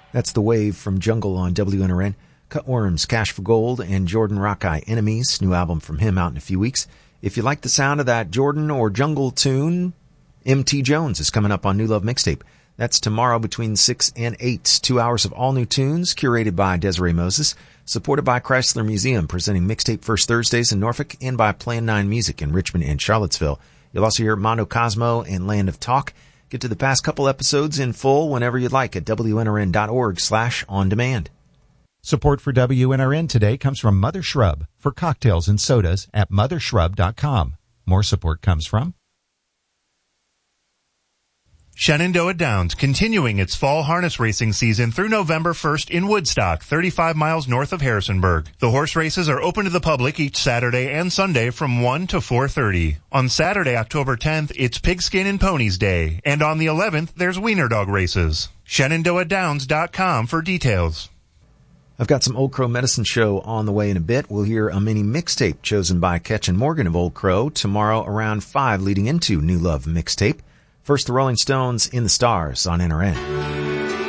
That's The Wave from Jungle on WNRN. Cutworms, Cash for Gold, and Jordan Rakai, Enemies. New album from him out in a few weeks. If you like the sound of that Jordan or Jungle tune, M.T. Jones is coming up on New Love Mixtape. That's tomorrow between 6 and 8. 2 hours of all new tunes, curated by Desiree Moses, supported by Chrysler Museum, presenting Mixtape First Thursdays in Norfolk, and by Plan 9 Music in Richmond and Charlottesville. You'll also hear Mondo Cosmo and Land of Talk. Get to the past couple episodes in full whenever you'd like at WNRN.org/on-demand. Support for WNRN today comes from Mother Shrub for cocktails and sodas at mothershrub.com. More support comes from Shenandoah Downs, continuing its fall harness racing season through November 1st in Woodstock, 35 miles north of Harrisonburg. The horse races are open to the public each Saturday and Sunday from 1 to 4:30. On Saturday, October 10th, it's Pigskin and Ponies Day, and on the 11th, there's Wiener Dog races. ShenandoahDowns.com for details. I've got some Old Crow Medicine Show on the way in a bit. We'll hear a mini mixtape chosen by Ketch and Morgan of Old Crow tomorrow around 5 leading into New Love Mixtape. First, the Rolling Stones, In the Stars on NRN.